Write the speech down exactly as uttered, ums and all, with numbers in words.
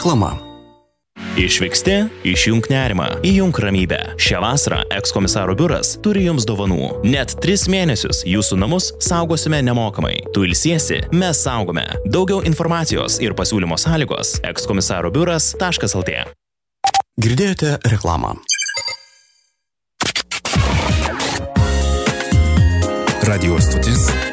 Reklama. Išvyksti, išjunk nerimą, įjunk ramybę. Šią vasarą ekskomisaro biuras turi jums dovanų. Net tris mėnesius jūsų namus saugosime nemokamai. Tu ilsiesi, mes saugome. Daugiau informacijos ir pasiūlymo sąlygos ekskomisaro biuras taškas el tė. Girdėjote reklamą. Radio stotis